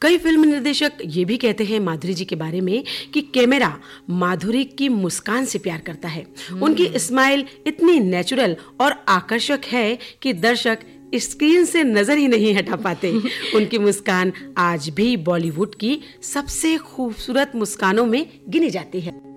कई फिल्म निर्देशक ये भी कहते हैं माधुरी जी के बारे में कि कैमरा माधुरी की मुस्कान से प्यार करता है। उनकी स्माइल इतनी नेचुरल और आकर्षक है कि दर्शक स्क्रीन से नजर ही नहीं हटा पाते। उनकी मुस्कान आज भी बॉलीवुड की सबसे खूबसूरत मुस्कानों में गिनी जाती है।